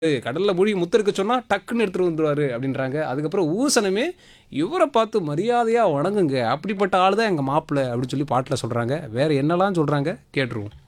கடல்ல மூழ்கி முத்தம் எடுக்க சொன்னா டக்குன்னு எடுத்துட்டு வந்துருவாரு அப்படின்றாங்க. அதுக்கப்புறம் ஊசனமே இவர பார்த்து மரியாதையா வணங்குங்க. அப்படிப்பட்ட ஆள் தான் எங்க மாப்பிள அப்படின்னு சொல்லி பாட்டுல சொல்றாங்க. வேற என்னலாம் சொல்றாங்க கேட்டுருவோம்.